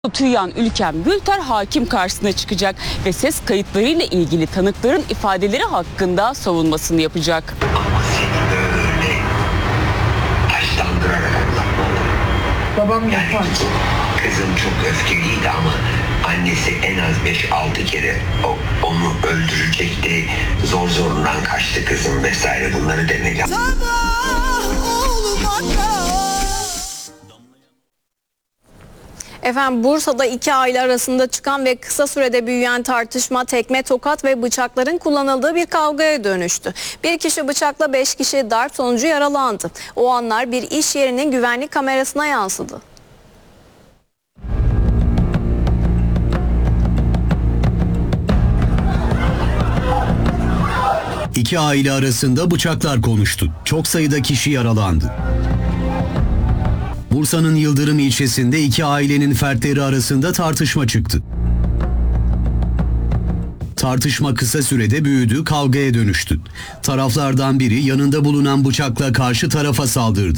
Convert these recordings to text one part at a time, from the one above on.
Tüyan Ülkem Gülter hakim karşısına çıkacak ve ses kayıtlarıyla ilgili tanıkların ifadeleri hakkında savunmasını yapacak. Ama seni böyle taşlandırarak anlatmalı. Babam Yani yapar. kızım çok öfkeliydi ama annesi en az 5-6 kere onu öldürecekti. Zor zorundan kaçtı kızım vesaire, bunları demek. Efendim, Bursa'da 2 aile arasında çıkan ve kısa sürede büyüyen tartışma tekme, tokat ve bıçakların kullanıldığı bir kavgaya dönüştü. Bir kişi bıçakla 5 kişi darp sonucu yaralandı. O anlar bir iş yerinin güvenlik kamerasına yansıdı. İki aile arasında bıçaklar konuştu. Çok sayıda kişi yaralandı. Bursa'nın Yıldırım ilçesinde iki ailenin fertleri arasında tartışma çıktı. Tartışma kısa sürede büyüdü, kavgaya dönüştü. Taraflardan biri yanında bulunan bıçakla karşı tarafa saldırdı.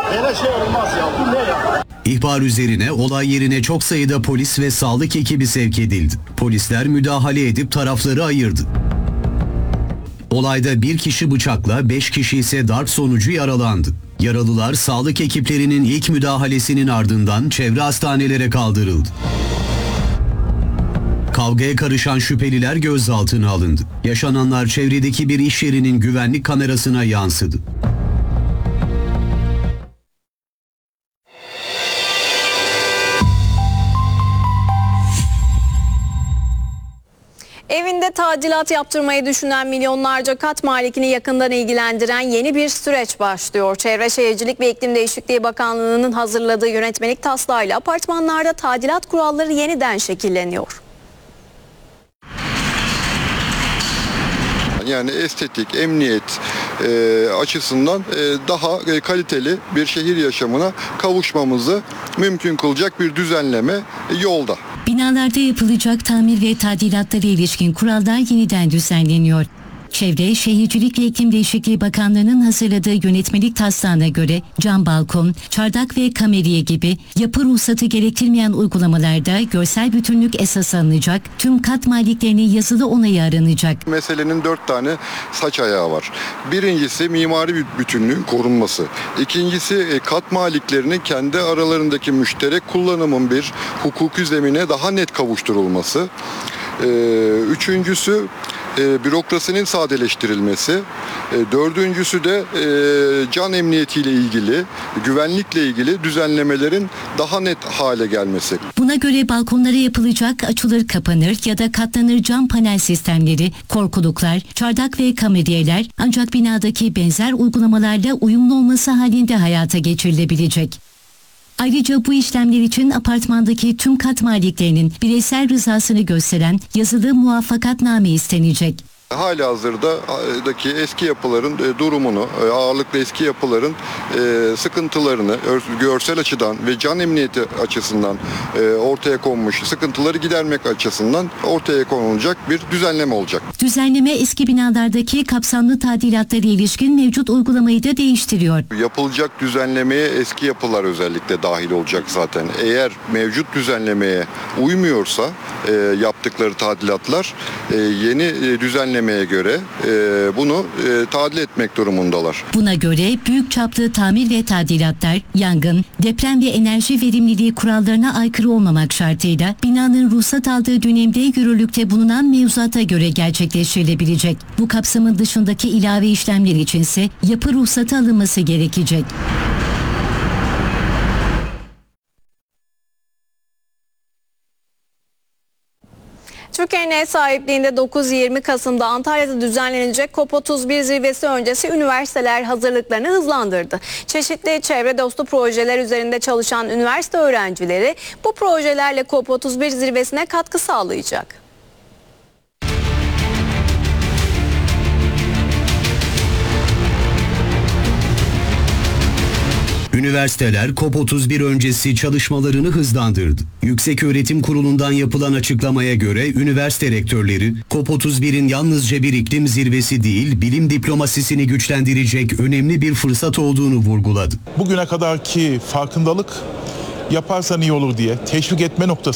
İhbar üzerine olay yerine çok sayıda polis ve sağlık ekibi sevk edildi. Polisler müdahale edip tarafları ayırdı. Olayda bir kişi bıçakla, 5 kişi ise darp sonucu yaralandı. Yaralılar sağlık ekiplerinin ilk müdahalesinin ardından çevre hastanelere kaldırıldı. Kavgaya karışan şüpheliler gözaltına alındı. Yaşananlar çevredeki bir iş yerinin güvenlik kamerasına yansıdı. Evinde tadilat yaptırmayı düşünen milyonlarca kat malikini yakından ilgilendiren yeni bir süreç başlıyor. Çevre Şehircilik ve İklim Değişikliği Bakanlığı'nın hazırladığı yönetmelik taslağıyla apartmanlarda tadilat kuralları yeniden şekilleniyor. Yani estetik, emniyet açısından daha kaliteli bir şehir yaşamına kavuşmamızı mümkün kılacak bir düzenleme yolda. Binalarda yapılacak tamir ve tadilatlara ilişkin kurallar yeniden düzenleniyor. Çevre, Şehircilik ve İklim Değişikliği Bakanlığı'nın hazırladığı yönetmelik taslağına göre cam balkon, çardak ve kameriye gibi yapı ruhsatı gerektirmeyen uygulamalarda görsel bütünlük esas alınacak, tüm kat maliklerinin yazılı onayı aranacak. Meselenin 4 tane saç ayağı var. Birincisi mimari bütünlüğün korunması. İkincisi kat maliklerinin kendi aralarındaki müşterek kullanımın bir hukuki zemine daha net kavuşturulması. Üçüncüsü bürokrasinin sadeleştirilmesi, dördüncüsü de can emniyetiyle ilgili, güvenlikle ilgili düzenlemelerin daha net hale gelmesi. Buna göre balkonlara yapılacak açılır kapanır ya da katlanır cam panel sistemleri, korkuluklar, çardak ve kameriyeler ancak binadaki benzer uygulamalarla uyumlu olması halinde hayata geçirilebilecek. Ayrıca bu işlemler için apartmandaki tüm kat maliklerinin bireysel rızasını gösteren yazılı muvaffakatname istenecek. Halihazırdaki eski yapıların durumunu, ağırlıklı eski yapıların sıkıntılarını görsel açıdan ve can emniyeti açısından ortaya konmuş sıkıntıları gidermek açısından ortaya konulacak bir düzenleme olacak. Düzenleme eski binalardaki kapsamlı tadilatlara ilişkin mevcut uygulamayı da değiştiriyor. Yapılacak düzenlemeye eski yapılar özellikle dahil olacak zaten. Eğer mevcut düzenlemeye uymuyorsa yaptıkları tadilatlar yeni düzenlemeye göre bunu tadil etmek durumundalar. Buna göre büyük çaplı tamir ve tadilatlar yangın, deprem ve enerji verimliliği kurallarına aykırı olmamak şartıyla binanın ruhsat aldığı dönemde yürürlükte bulunan mevzuata göre gerçekleştirilebilecek. Bu kapsamın dışındaki ilave işlemler içinse yapı ruhsatı alınması gerekecek. Türkiye'nin ev sahipliğinde 9-20 Kasım'da Antalya'da düzenlenecek COP31 zirvesi öncesi üniversiteler hazırlıklarını hızlandırdı. Çeşitli çevre dostu projeler üzerinde çalışan üniversite öğrencileri bu projelerle COP31 zirvesine katkı sağlayacak. Üniversiteler COP31 öncesi çalışmalarını hızlandırdı. Yükseköğretim Kurulu'ndan yapılan açıklamaya göre üniversite rektörleri COP31'in yalnızca bir iklim zirvesi değil, bilim diplomasisini güçlendirecek önemli bir fırsat olduğunu vurguladı. Bugüne kadarki farkındalık yaparsan iyi olur diye teşvik etme noktasında